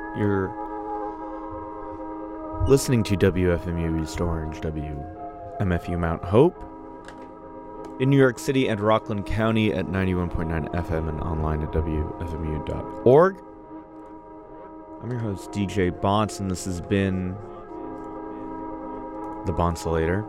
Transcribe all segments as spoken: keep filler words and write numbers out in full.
You're listening to W F M U East Orange, W M F U Mount Hope, in New York City and Rockland County at ninety-one point nine F M and online at W F M U dot org. I'm your host, D J Bonts, and this has been The Bontsolator.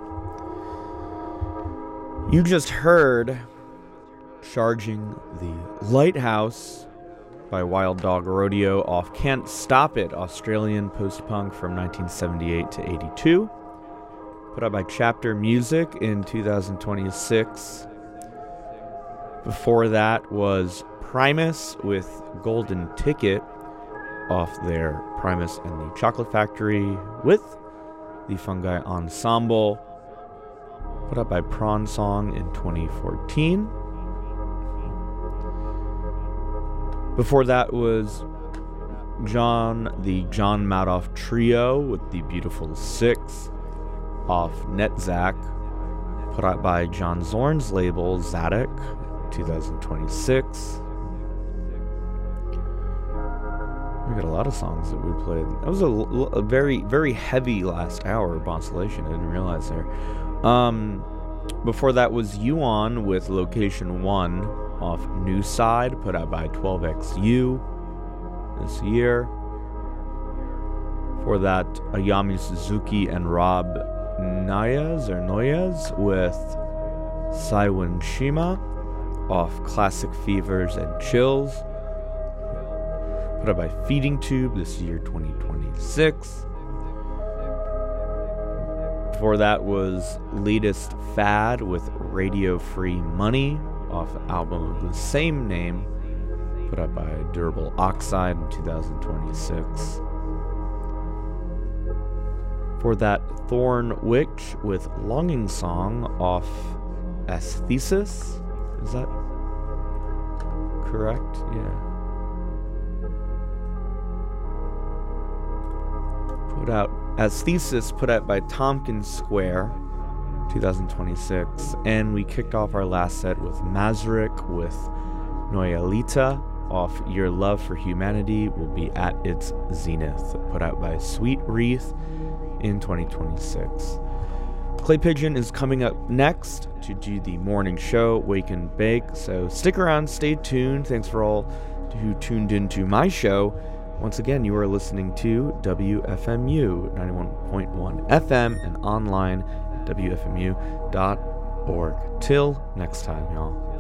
You just heard Charging the Lighthouse by Wild Dog Rodeo off Can't Stop It, Australian post-punk from nineteen seventy-eight to eighty-two. Put out by Chapter Music in two thousand twenty-six. Before that was Primus with Golden Ticket off their Primus and the Chocolate Factory with the Fungi Ensemble. Put out by Prawn Song in twenty fourteen. Before that was John, the John Madoff Trio with the Beautiful Six off Netzach, put out by John Zorn's label Zadok, twenty twenty-six. We got a lot of songs that we played. That was a, a very, very heavy last hour of Bonsolation. I didn't realize there. Um, before that was Yuan with Location One off New Side, put out by twelve X U this year. For that, Ayami Suzuki and Rob Nayas or Noyas with Saiwan Shima off Classic Fevers and Chills, put out by Feeding Tube this year, twenty twenty-six. Before that was Latest Fad with Radio Free Money off an album of the same name, put out by Durable Oxide in two thousand twenty-six. For that, Thorn Witch with Longing Song off Aesthesis. Is that correct? Yeah. Put out Aesthesis, put out by Tompkins Square, two thousand twenty-six. And we kicked off our last set with Mazurek with Noyalita off Your Love for Humanity Will Be at Its Zenith, put out by Sweet Wreath in twenty twenty-six. Clay Pigeon is coming up next to do the morning show, Wake and Bake, so stick around, stay tuned. Thanks for all who tuned into my show. Once again, you are listening to W F M U ninety-one point one F M and online at W F M U dot org. Till next time, y'all.